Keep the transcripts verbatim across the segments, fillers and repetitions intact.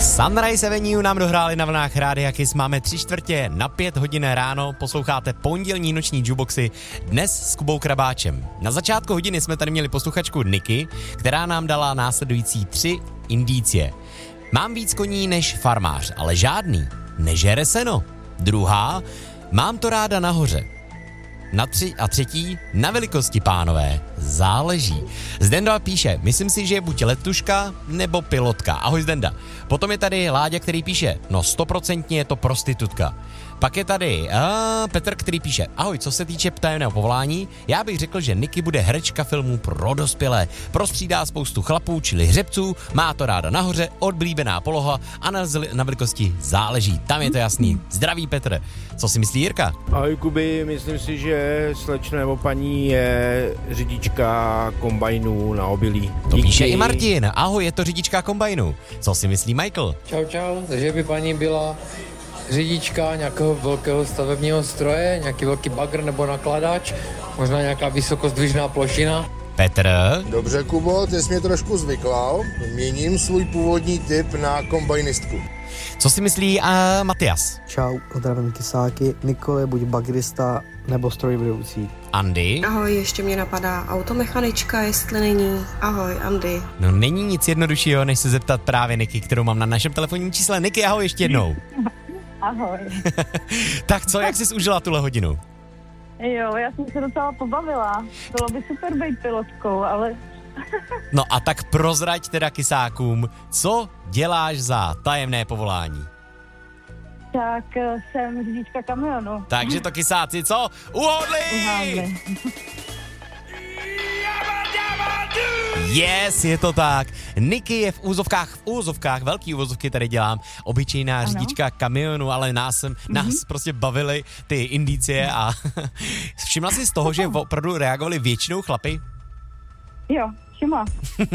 Sunrise Avenue nám dohráli na vlnách Rádia Kiss. Máme tři čtvrtě na pět hodin ráno, posloucháte pondělní noční jukeboxy dnes s Kubou Krabáčem. Na začátku hodiny jsme tady měli posluchačku Niky, která nám dala následující tři indicie. Mám víc koní než farmář, ale žádný nežere seno. Druhá, mám to ráda nahoře. Na tři a třetí, na velikosti, pánové, záleží. Zdenda píše, myslím si, že je buď letuška nebo pilotka. Ahoj Zdenda. Potom je tady Láďa, který píše, no stoprocentně je to prostitutka. Pak je tady uh, Petr, který píše, ahoj, co se týče tajemného povolání, já bych řekl, že Niky bude herečka filmů pro dospělé. Prostřídá spoustu chlapů, čili hřebců, má to ráda nahoře, oblíbená poloha a na, zli, na velikosti záleží. Tam je to jasný. Zdraví Petr. Co si myslí Jirka? Ahoj Kuby, myslím si, že slečna nebo paní je řidička kombajnů na obilí. To píše i Martin. Ahoj, je to řidička kombajnu. Co si myslí Michael? Čau, čau. Takže by paní byla řidička nějakého velkého stavebního stroje, nějaký velký bagr nebo nakladač, možná nějaká vysokozdvižná plošina. Petr? Dobře, Kubo, ty jsi mě trošku zvyklal. Měním svůj původní tip na kombajnistku. Co si myslí uh, Matias? Čau, zdravím Kisáky. Nikole, buď bagrista nebo strojvedoucí. Andy? Ahoj, ještě mě napadá automechanička, jestli není. Ahoj, Andy. No není nic jednoduššího, než se zeptat právě Niky, kterou mám na našem telefonním čísle. Niky, ahoj ještě jednou. Ahoj. Tak co, jak jsi užila tuhle hodinu? Jo, já jsem se docela pobavila. Bylo by super být pilotkou, ale... No a tak prozrať teda Kisákům, co děláš za tajemné povolání? Tak jsem řidička kamionu. Takže to Kisáci, co? Uhodli! Uhádli. Yes, je to tak. Niky je v úzovkách, v úzovkách, velký úzovky tady dělám, obyčejná ano. řidička kamionu, ale nás, mm-hmm. nás prostě bavily ty indicie a všimla jsi z toho, že opravdu reagovali většinou chlapy? Jo, všimla.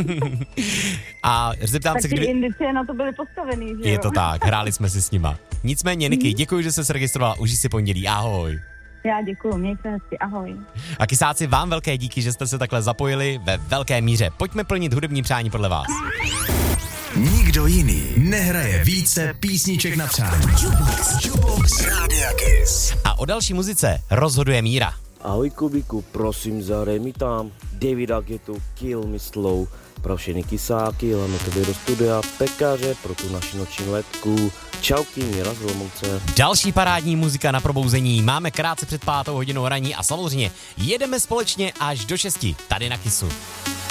A zeptám tak se, ty kdy... indicie na to byly postavený, že jo? Je to tak, hráli jsme si s nima. Nicméně, Niky, děkuji, že jsi se registrovala, užij si pondělí, ahoj. Já děkuju, měj se hezky, ahoj. A Kisáci, vám velké díky, že jste se takhle zapojili ve velké míře. Pojďme plnit hudební přání podle vás. Nikdo jiný nehraje více písniček na přání. Jukebox, Jukebox Rádia Kiss. A o další muzice rozhoduje Míra. Ahoj Kubiku, prosím zahraj mi tam Davida Guettu, Kill Me Slow, pro všechny Kisáky, hlavně tebe do studia, pekaře pro tu naši noční letku. Čauky, Míra z Olomouce. Další parádní muzika na probouzení. Máme krátce před pátou hodinou raní a samozřejmě jedeme společně až do šesti tady na Kissu.